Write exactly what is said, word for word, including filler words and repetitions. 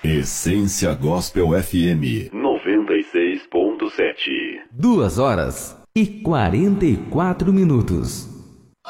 Essência Gospel F M noventa e seis ponto sete. Duas horas e quarenta e quatro minutos.